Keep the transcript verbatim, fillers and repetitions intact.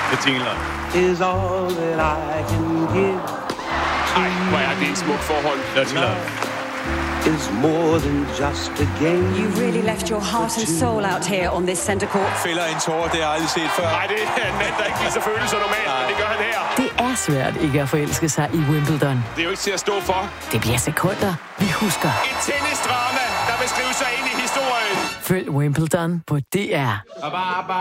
Det tingler. Is all that I can give. Ej, hvor er det et smukt forhold. Dirty Love. Is more than just a game. You really left your heart and soul out here on this center court. Fælder en tårer, det har jeg aldrig set før. Nej, det er en mand, der ikke viser følelser normalt, men det gør han her. Det er svært ikke at forelske sig i Wimbledon. Det er jo ikke til at stå for. Det bliver sekunder, vi husker. Et tennisdrama, der vil skrive sig ind i historien. Følg Wimbledon på D R.